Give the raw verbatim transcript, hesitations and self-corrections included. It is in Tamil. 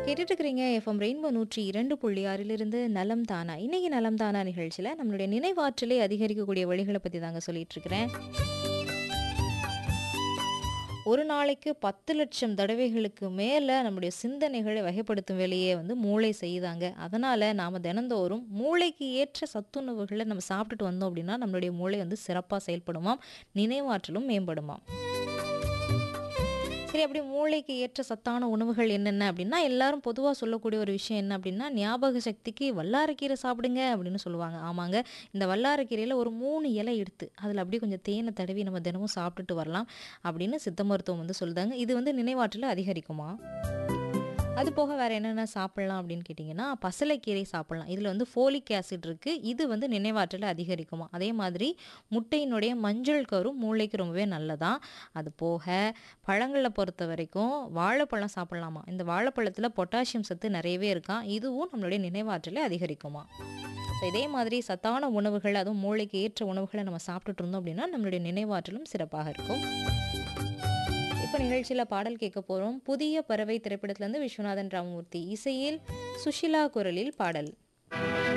கேட்டுட்டு இருக்கிறீங்க எஃப்எம் ரெயின்போ நூற்றி இரண்டு புள்ளி ஆறிலிருந்து நலம் தானா. இன்னைக்கு நலம் தானா நிகழ்ச்சியில் நம்மளுடைய நினைவாற்றலை அதிகரிக்கக்கூடிய வழிகளை பற்றி தாங்க சொல்லிட்டு இருக்கிறேன். ஒரு நாளைக்கு பத்து லட்சம் தடவைகளுக்கு மேலே நம்முடைய சிந்தனைகளை வகைப்படுத்தும் வேலையை வந்து மூளை செய்யுதாங்க. அதனால் நாம் தினந்தோறும் மூளைக்கு ஏற்ற சத்துணவுகளை நம்ம சாப்பிட்டுட்டு வந்தோம் அப்படின்னா நம்மளுடைய மூளை வந்து சிறப்பாக செயல்படுமாம், நினைவாற்றலும் மேம்படுமாம். சரி, அப்படி மூளைக்கு ஏற்ற சத்தான உணவுகள் என்னென்ன அப்படின்னா, எல்லாரும் பொதுவாக சொல்லக்கூடிய ஒரு விஷயம் என்ன அப்படின்னா, ஞாபக சக்திக்கு வல்லாரக்கீரை சாப்பிடுங்க அப்படின்னு சொல்லுவாங்க. ஆமாங்க, இந்த வல்லாரக்கீரையில் ஒரு மூணு இலை எடுத்து அதில் அப்படியே கொஞ்சம் தேனை தடவி நம்ம தினமும் சாப்பிட்டுட்டு வரலாம் அப்படின்னு சித்த மருத்துவம் வந்து சொல்லுதாங்க. இது வந்து நினைவாற்றலை அதிகரிக்குமா. அது போக வேறு என்னென்ன சாப்பிட்லாம் அப்படின்னு கேட்டிங்கன்னா, பசலைக்கீரை சாப்பிட்லாம். இதில் வந்து ஃபோலிக் ஆசிட் இருக்குது. இது வந்து நினைவாற்றலை அதிகரிக்குமா. அதே மாதிரி முட்டையினுடைய மஞ்சள் கரு மூளைக்கு ரொம்பவே நல்லதான். அது போக பழங்களை பொறுத்த வரைக்கும் வாழைப்பழம் சாப்பிட்லாமா. இந்த வாழைப்பழத்தில் பொட்டாசியம் சத்து நிறையவே இருக்கான். இதுவும் நம்மளுடைய நினைவாற்றலை அதிகரிக்குமா. ஸோ இதே மாதிரி சத்தான உணவுகள், அதுவும் மூளைக்கு ஏற்ற உணவுகளை நம்ம சாப்பிட்டுட்டு இருந்தோம் அப்படின்னா நம்மளுடைய நினைவாற்றலும் சிறப்பாக இருக்கும். இப்போ நிகழ்ச்சியில் பாடல் கேட்க போகிறோம். புதிய பறவை திரைப்படத்திலேருந்து விஸ்வநாதன் ராமமூர்த்தி இசையில் சுஷிலா குரலில் பாடல்.